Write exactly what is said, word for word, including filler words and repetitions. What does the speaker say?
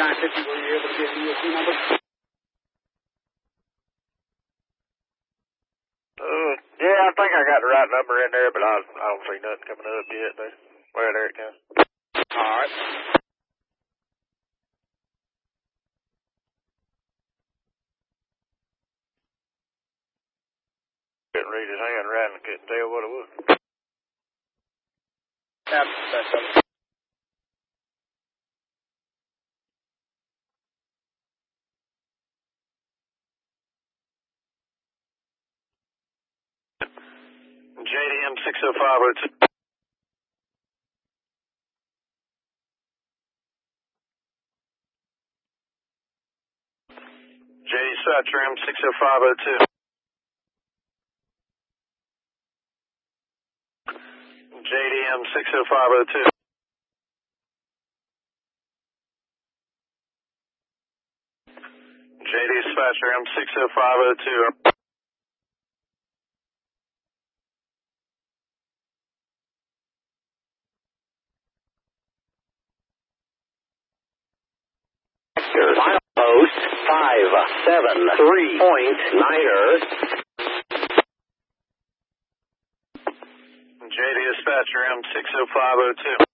nine fifty, were you able to get the E O C number? Uh, yeah, I think I got the right number in there, but I, I don't see nothing coming up yet. But, well, there it comes. All right. Couldn't read his handwriting, I couldn't tell what it was. That's, that's up. J D M six oh five oh two. J D Satram six oh five oh two. J D M six oh five oh two. J D Satram six oh five oh two. Post five seven three point niner. J D Dispatcher M six oh five oh two.